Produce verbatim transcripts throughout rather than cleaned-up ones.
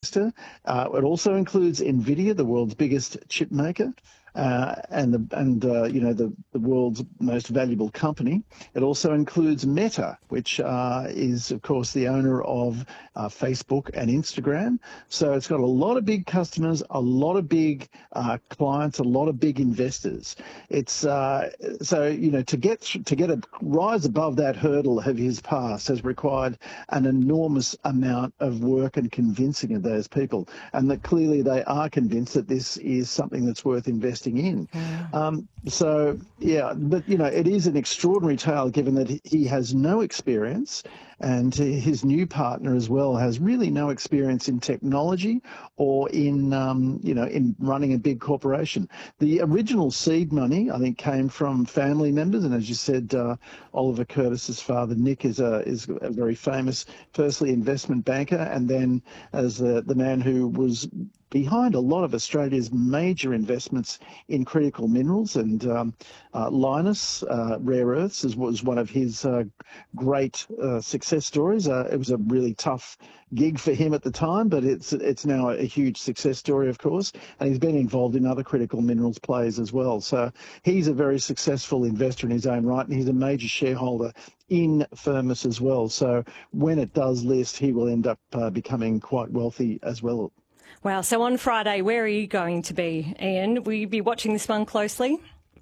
investor. Uh, it also includes NVIDIA, the world's biggest chip maker. Uh, and the and uh, you know the, the world's most valuable company. It also includes Meta, which uh, is of course the owner of uh, Facebook and Instagram. So it's got a lot of big customers, a lot of big uh, clients, a lot of big investors. It's uh, so you know to get to get a rise above that hurdle of his past has required an enormous amount of work and convincing of those people, and that clearly they are convinced that this is something that's worth investing in. Yeah. Um, so, yeah, but, you know, it is an extraordinary tale given that he has no experience, and his new partner as well has really no experience in technology or in, um, you know, in running a big corporation. The original seed money, I think, came from family members. And as you said, uh, Oliver Curtis's father, Nick, is a, is a very famous, firstly, investment banker, and then as the, the man who was behind a lot of Australia's major investments in critical minerals, and um, uh, Lynas uh, Rare Earths is, was one of his uh, great uh, success stories. Uh, it was a really tough gig for him at the time, but it's it's now a huge success story, of course, and he's been involved in other critical minerals plays as well. So he's a very successful investor in his own right, and he's a major shareholder in Firmus as well. So when it does list, he will end up uh, becoming quite wealthy as well. Wow. So on Friday, where are you going to be, Ian? Will you be watching this one closely?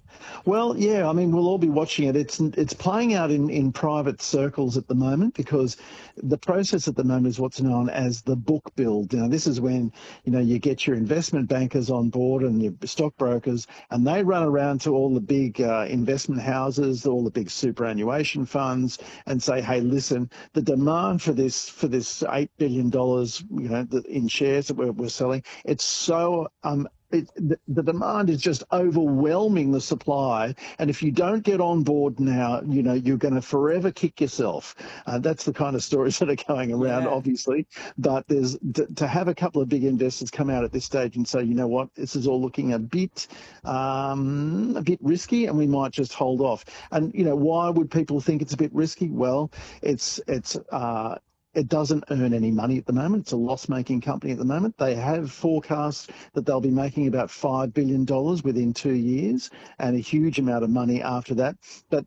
Well, yeah, I mean, we'll all be watching it. It's it's playing out in, in private circles at the moment, because the process at the moment is what's known as the book build. Now, this is when, you know, you get your investment bankers on board and your stockbrokers, and they run around to all the big uh, investment houses, all the big superannuation funds, and say, hey, listen, the demand for this for this eight billion dollars, you know, in shares that we're, we're selling, it's so um. It, the, the demand is just overwhelming the supply, and if you don't get on board now, you know, you're going to forever kick yourself. Uh, that's the kind of stories that are going around, Yeah. obviously. But there's to, to have a couple of big investors come out at this stage and say, you know what, this is all looking a bit, um, a bit risky, and we might just hold off. And you know, why would people think it's a bit risky? Well, it's it's. Uh, It doesn't earn any money at the moment. It's a loss-making company at the moment. They have forecasts that they'll be making about five billion dollars within two years and a huge amount of money after that. But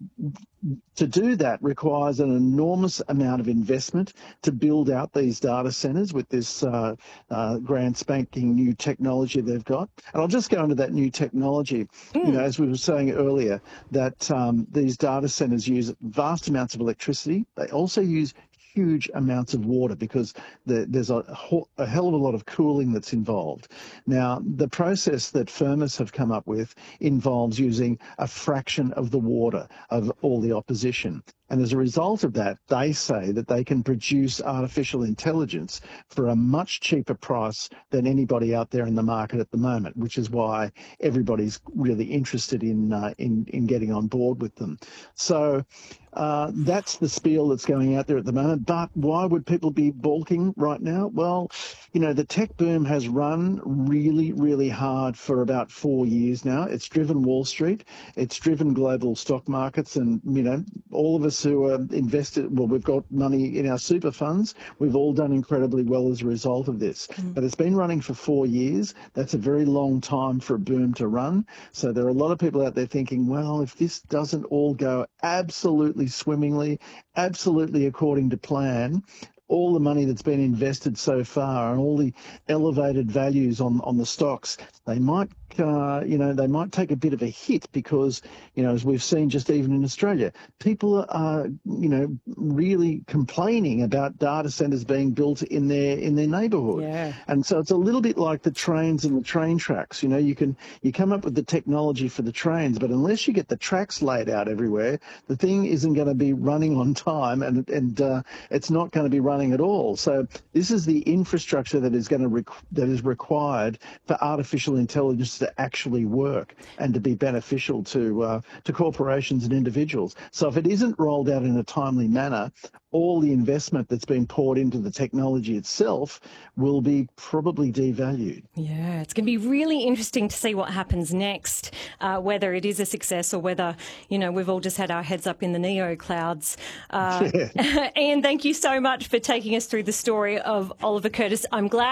to do that requires an enormous amount of investment to build out these data centers with this uh, uh, grand spanking new technology they've got. And I'll just go into that new technology. Mm. You know, as we were saying earlier, that um, these data centers use vast amounts of electricity. They also use huge amounts of water, because the, there's a, a hell of a lot of cooling that's involved. Now, the process that Firmus have come up with involves using a fraction of the water of all the opposition. And as a result of that, they say that they can produce artificial intelligence for a much cheaper price than anybody out there in the market at the moment, which is why everybody's really interested in uh, in, in getting on board with them. So uh, that's the spiel that's going out there at the moment. But why would people be balking right now? Well, you know, the tech boom has run really, really hard for about four years now. It's driven Wall Street. It's driven global stock markets, and, you know, all of us who are invested, well, we've got money in our super funds, we've all done incredibly well as a result of this. Mm. But it's been running for four years. That's a very long time for a boom to run. So there are a lot of people out there thinking, well, if this doesn't all go absolutely swimmingly, absolutely according to plan, all the money that's been invested so far and all the elevated values on, on the stocks, they might, uh, you know, they might take a bit of a hit, because, you know, as we've seen just even in Australia, people are, you know, really complaining about data centres being built in their in their neighbourhood. Yeah. And so it's a little bit like the trains and the train tracks. You know, you can you come up with the technology for the trains, but unless you get the tracks laid out everywhere, the thing isn't going to be running on time, and and uh, it's not going to be running at all. So this is the infrastructure that is going to requ- that is required for artificial intelligence to actually work and to be beneficial to uh, to corporations and individuals. So if it isn't rolled out in a timely manner, all the investment that's been poured into the technology itself will be probably devalued. Yeah, it's going to be really interesting to see what happens next, uh, whether it is a success or whether, you know, we've all just had our heads up in the neo clouds. Uh, yeah. Ian, thank you so much for taking us through the story of Oliver Curtis. I'm glad